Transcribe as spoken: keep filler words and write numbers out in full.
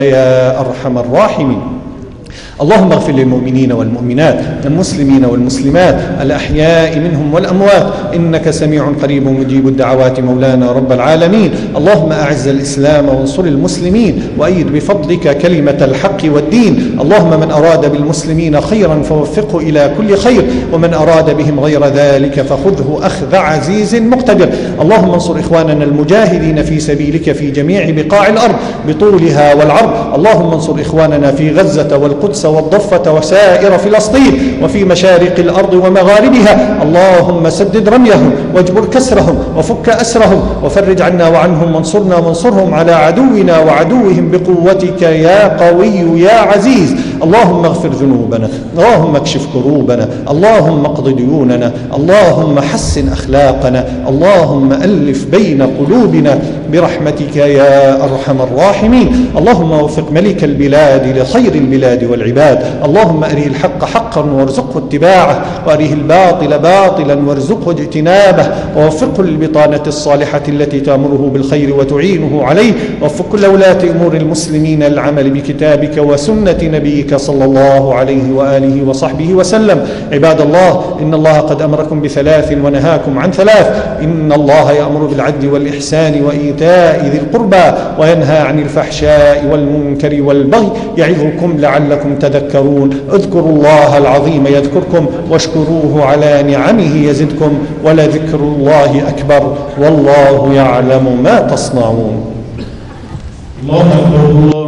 يا أرحم الراحمين. اللهم اغفر للمؤمنين والمؤمنات المسلمين والمسلمات الأحياء منهم والأموات إنك سميع قريب مجيب الدعوات مولانا رب العالمين. اللهم أعز الإسلام وانصر المسلمين وأيد بفضلك كلمة الحق والدين. اللهم من أراد بالمسلمين خيرا فوفقه إلى كل خير، ومن أراد بهم غير ذلك فخذه أخذ عزيز مقتدر. اللهم انصر إخواننا المجاهدين في سبيلك في جميع بقاع الأرض بطولها والعرض. اللهم انصر إخواننا في غزة والقدس والضفة وسائر فلسطين وفي مشارق الأرض ومغاربها. اللهم سدد رميهم واجبر كسرهم وفك أسرهم وفرج عنا وعنهم وانصرنا وانصرهم على عدونا وعدوهم بقوتك يا قوي يا عزيز. اللهم اغفر ذنوبنا، اللهم اكشف كروبنا، اللهم اقض ديوننا، اللهم حسن أخلاقنا، اللهم ألف بين قلوبنا برحمتك يا أرحم الراحمين. اللهم وفق ملك البلاد لخير البلاد والعباد. اللهم أريه الحق حقا وارزقه اتباعه، وأريه الباطل باطلا وارزقه اجتنابه، ووفقه للبطانة الصالحة التي تأمره بالخير وتعينه عليه. ووفق كل ولاة أمور المسلمين العمل بكتابك وسنة نبيك صلى الله عليه وآله وصحبه وسلم. عباد الله، إن الله قد أمركم بثلاث ونهاكم عن ثلاث. إن الله يأمر بالعدل والإحسان وإيتاء ذي القربى وينهى عن الفحشاء والمنكر والبغي يعظكم لعلكم تذكرون. اذكروا الله العظيم يذكركم واشكروه على نعمه يزدكم ولذكر الله أكبر والله يعلم ما تصنعون. الله أكبر.